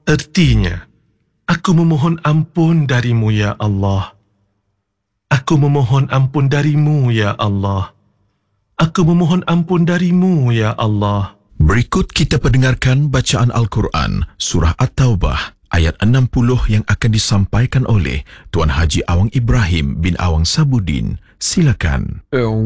Ertinya, aku memohon ampun darimu, ya Allah. Aku memohon ampun darimu, ya Allah. Aku memohon ampun darimu, ya Allah. Berikut kita pendengarkan bacaan Al-Quran, Surah At-Taubah, ayat 60 yang akan disampaikan oleh Tuan Haji Awang Ibrahim bin Awang Sabudin. Silakan.